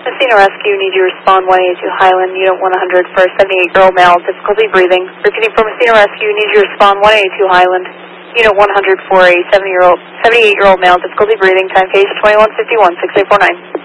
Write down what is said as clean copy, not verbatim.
Messina Rescue, need you to respond 182 Highland, Unit 100 for a 78-year-old male, difficulty breathing. Repeating for Messina Rescue, need you to respond 182 Highland, Unit 100 for a 78-year-old male, difficulty breathing, time page 2151, 6849.